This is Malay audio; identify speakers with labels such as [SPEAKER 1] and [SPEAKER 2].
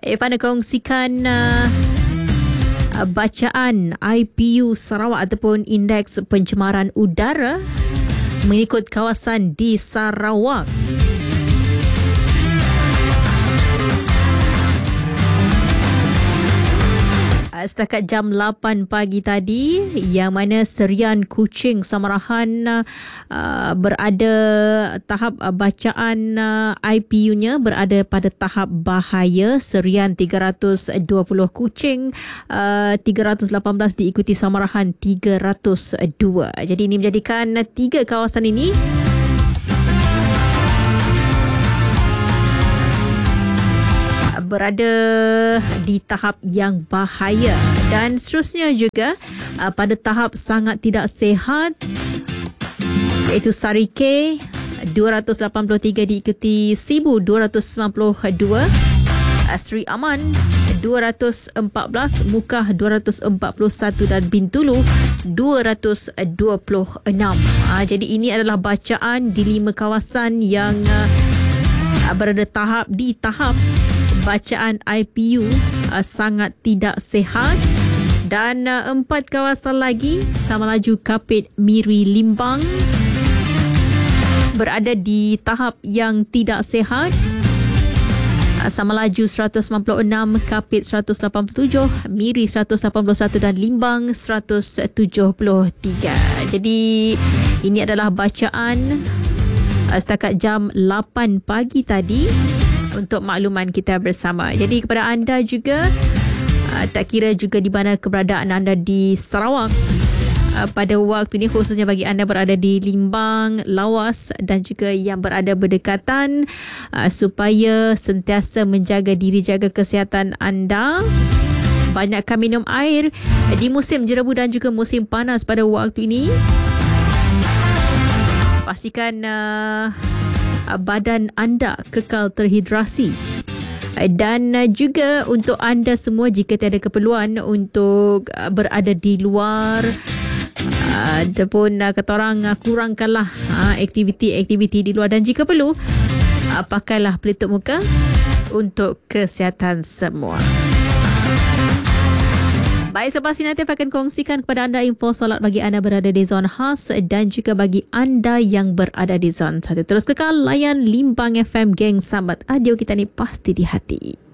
[SPEAKER 1] Irfan nak kongsikan bacaan IPU Sarawak ataupun Indeks Pencemaran Udara mengikut kawasan di Sarawak. Setakat jam 8 pagi tadi, yang mana serian Kuching Samarahan berada tahap bacaan IPU-nya berada pada tahap bahaya. Serian 320 Kuching, 318 diikuti Samarahan 302. Jadi ini menjadikan 3 kawasan ini berada di tahap yang bahaya, dan seterusnya juga pada tahap sangat tidak sihat, iaitu Sarike 283 diikuti Sibu 292, Sri Aman 214, Mukah 241 dan Bintulu 226. Jadi ini adalah bacaan di 5 kawasan yang berada di tahap bacaan IPU sangat tidak sihat, dan 4 kawasan lagi, Samalaju, Kapit, Miri, Limbang berada di tahap yang tidak sihat. Samalaju 196, Kapit 187, Miri 181 dan Limbang 173. Jadi ini adalah bacaan setakat jam 8 pagi tadi untuk makluman kita bersama. Jadi kepada anda juga, tak kira juga di mana keberadaan anda di Sarawak pada waktu ini, khususnya bagi anda berada di Limbang, Lawas dan juga yang berada berdekatan, supaya sentiasa menjaga diri, jaga kesihatan anda. Banyakkan minum air di musim jerebu dan juga musim panas pada waktu ini. Pastikan badan anda kekal terhidrasi. Dan juga untuk anda semua, jika tiada keperluan untuk berada di luar ataupun kata orang, kurangkanlah aktiviti-aktiviti di luar, dan jika perlu pakailah pelitup muka untuk kesihatan semua. Baik, selepas ini nanti akan kongsikan kepada anda info solat bagi anda berada di zon khas dan juga bagi anda yang berada di zon 1. Terus kekal layan Limbang FM, geng sambat audio kita ni pasti di hati.